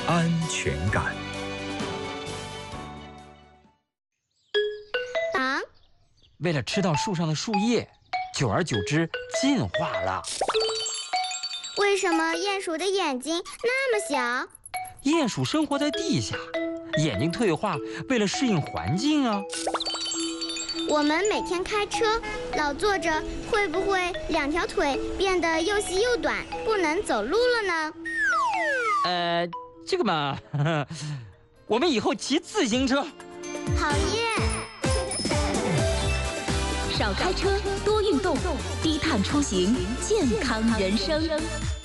安全感。 啊！ 为了吃到树上的树叶，久而久之进化了。 为什么鼹鼠的眼睛那么小？ 鼹鼠生活在地下，眼睛退化，为了适应环境啊。 我们每天开车，老坐着，会不会两条腿变得又细又短，不能走路了呢？ 这个嘛，我们以后骑自行车。 好耶！ 少开车，多运动，低碳出行，健康人生。